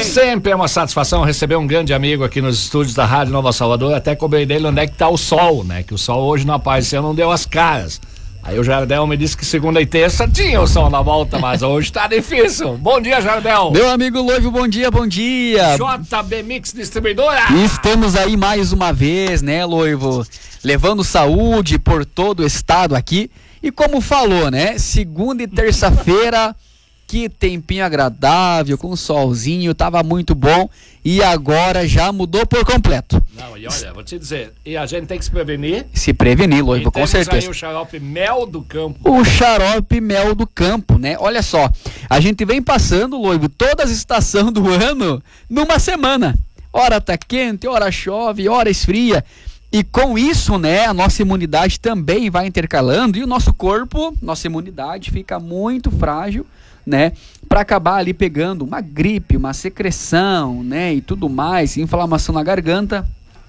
bem? Sempre é uma satisfação receber um grande amigo aqui nos estúdios da Rádio Nova Salvador. Até cobrei dele onde é que tá o sol, né? Que o sol hoje não apareceu, não deu as caras. Aí o Jardel me disse que segunda e terça tinha o sol na volta, mas hoje tá difícil. Bom dia, Jardel. Meu amigo Loivo, bom dia, bom dia. JB Mix Distribuidora. Estamos aí mais uma vez, né, Loivo? Levando saúde por todo o estado aqui. E como falou, né? Segunda e terça-feira, que tempinho agradável, com solzinho, tava muito bom. E agora já mudou por completo. Não, e olha, vou te dizer, e a gente tem que se prevenir. Se prevenir, Loivo, com certeza. Aí o xarope Mel do Campo. O xarope Mel do Campo, né? Olha só, a gente vem passando, Loivo, todas as estações do ano numa semana. Hora tá quente, hora chove, hora esfria. E com isso, né, a nossa imunidade também vai intercalando e o nosso corpo, nossa imunidade fica muito frágil, né, para acabar ali pegando uma gripe, uma secreção, né, e tudo mais, inflamação na garganta.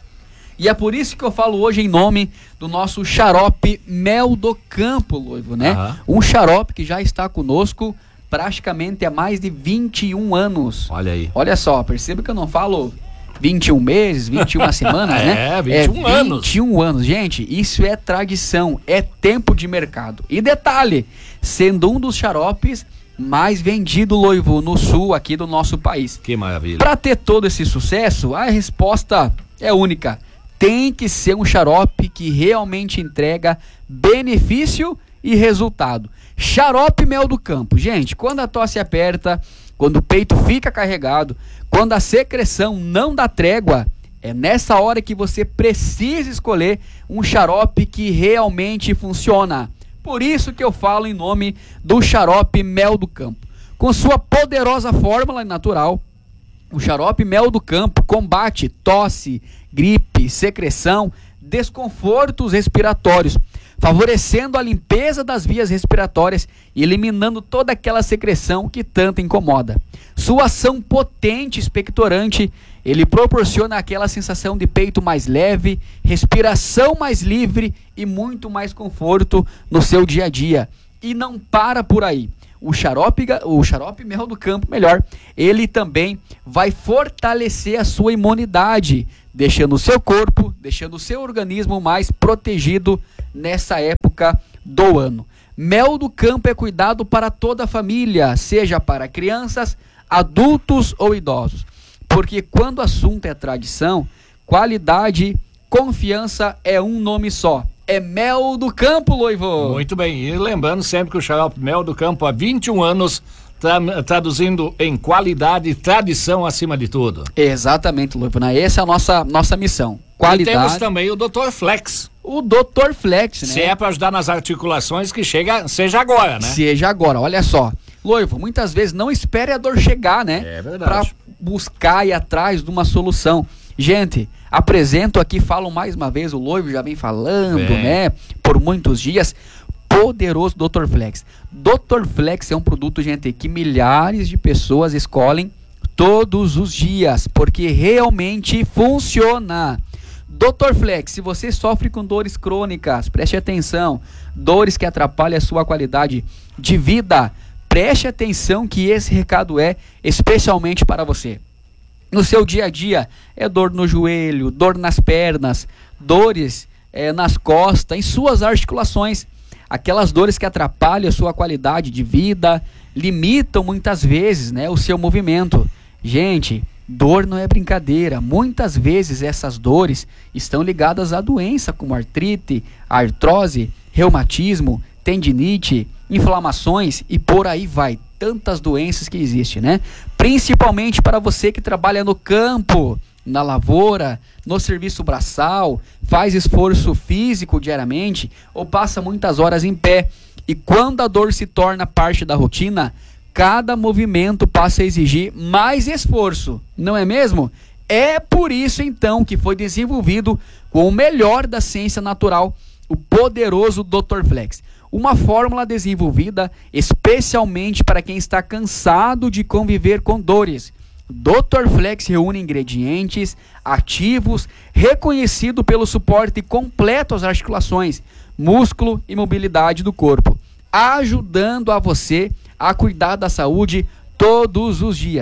E é por isso que eu falo hoje em nome do nosso xarope Mel do Campo, Loivo, né? Um xarope que já está conosco praticamente há mais de 21 anos. Olha aí. Olha só, perceba que eu não falo 21 meses, 21 semanas, né? 21 anos. 21 anos, gente, isso é tradição, é tempo de mercado. E detalhe, sendo um dos xaropes mais vendido, Loivo, no sul aqui do nosso país. Que maravilha. Para ter todo esse sucesso, a resposta é única. Tem que ser um xarope que realmente entrega benefício e resultado. Xarope Mel do Campo. Gente, quando a tosse aperta, quando o peito fica carregado, quando a secreção não dá trégua, é nessa hora que você precisa escolher um xarope que realmente funciona. Por isso que eu falo em nome do xarope Mel do Campo. Com sua poderosa fórmula natural, o xarope Mel do Campo combate tosse, gripe, secreção, desconfortos respiratórios, favorecendo a limpeza das vias respiratórias e eliminando toda aquela secreção que tanto incomoda. Sua ação potente e expectorante, ele proporciona aquela sensação de peito mais leve, respiração mais livre e muito mais conforto no seu dia a dia. E não para por aí. O xarope Mel do Campo, ele também vai fortalecer a sua imunidade, deixando o seu corpo, deixando o seu organismo mais protegido nessa época do ano. Mel do Campo é cuidado para toda a família, seja para crianças, adultos ou idosos. Porque quando o assunto é tradição, qualidade, confiança é um nome só. É Mel do Campo, Loivo. Muito bem, e lembrando sempre que o xarope Mel do Campo há 21 anos, traduzindo em qualidade e tradição acima de tudo. Exatamente, Loivo, né? Essa é a nossa missão. Qualidade. E temos também o Dr. Flex. O Dr. Flex, né? Se é para ajudar nas articulações, que seja agora, né? Seja agora, olha só. Loivo, muitas vezes não espere a dor chegar, né? É verdade. Para buscar ir atrás de uma solução. Gente, apresento aqui, falo mais uma vez, o Loivo já vem falando, né? Por muitos dias. Poderoso Dr. Flex. Dr. Flex é um produto, gente, que milhares de pessoas escolhem todos os dias, porque realmente funciona. Dr. Flex, se você sofre com dores crônicas, preste atenção, dores que atrapalham a sua qualidade de vida, preste atenção que esse recado é especialmente para você. No seu dia a dia, é dor no joelho, dor nas pernas, dores nas costas, em suas articulações, aquelas dores que atrapalham a sua qualidade de vida, limitam muitas vezes, né, o seu movimento. Gente, dor não é brincadeira. Muitas vezes essas dores estão ligadas à doença como artrite, artrose, reumatismo, tendinite, inflamações e por aí vai. Tantas doenças que existem, né? Principalmente para você que trabalha no campo, na lavoura, no serviço braçal, faz esforço físico diariamente ou passa muitas horas em pé. E quando a dor se torna parte da rotina, cada movimento passa a exigir mais esforço, não é mesmo? É por isso então que foi desenvolvido com o melhor da ciência natural, o poderoso Dr. Flex. Uma fórmula desenvolvida especialmente para quem está cansado de conviver com dores. Dr. Flex reúne ingredientes ativos, reconhecido pelo suporte completo às articulações, músculo e mobilidade do corpo, ajudando a você a cuidar da saúde todos os dias.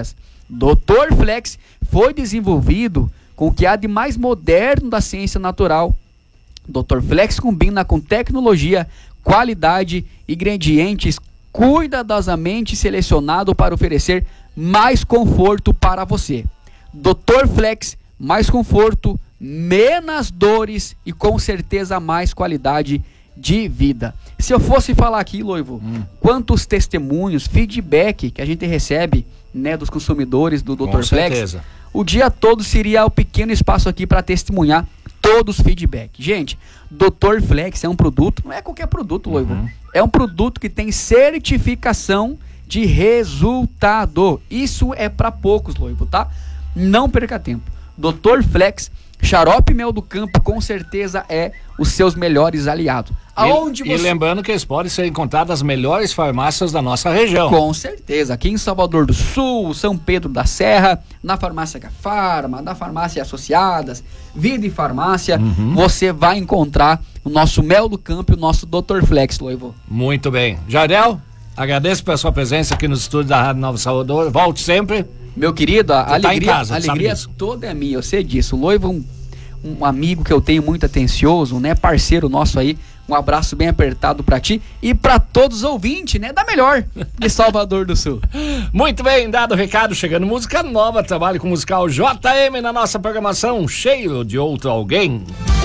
Dr. Flex foi desenvolvido com o que há de mais moderno da ciência natural. Dr. Flex combina com tecnologia, qualidade, ingredientes cuidadosamente selecionado para oferecer mais conforto para você. Dr. Flex, mais conforto, menos dores e com certeza mais qualidade de vida. Se eu fosse falar aqui, Loivo, quantos testemunhos, feedback que a gente recebe, né, dos consumidores do Dr. Flex, o dia todo seria o pequeno espaço aqui para testemunhar todos os feedback. Gente, Dr. Flex é um produto, não é qualquer produto, Loivo. É um produto que tem certificação de resultado. Isso é para poucos, Loivo, tá? Não perca tempo. Dr. Flex, xarope mel do campo, com certeza é os seus melhores aliados. E lembrando que eles podem ser encontrados nas melhores farmácias da nossa região. Com certeza. Aqui em Salvador do Sul, São Pedro da Serra, na farmácia Gafarma, na farmácia Associadas, Vida e Farmácia, você vai encontrar o nosso mel do campo e o nosso Dr. Flex, Loivo. Muito bem. Jardel, agradeço pela sua presença aqui no estúdio da Rádio Nova Salvador. Volte sempre. Meu querido, a alegria, casa, a alegria toda é minha, eu sei disso. O Loivo, um amigo que eu tenho muito atencioso, né, parceiro nosso aí. Um abraço bem apertado pra ti e pra todos os ouvintes, né, da melhor de Salvador do Sul. Muito bem, dado o recado, chegando música nova, trabalho com o musical JM na nossa programação, Cheiro de Outro Alguém.